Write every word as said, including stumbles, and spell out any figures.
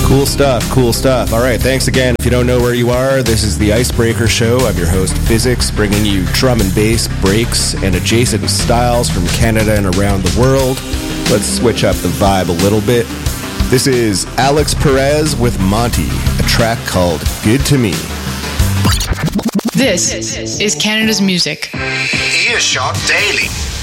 Cool stuff, cool stuff. All right, thanks again. If you don't know where you are, this is the Icebreaker Show. I'm your host, Physics, bringing you drum and bass, breaks, and adjacent styles from Canada and around the world. Let's switch up the vibe a little bit. This is Alex Perez with Monty, a track called Good to Me. This is Canada's music. Earshot Daily.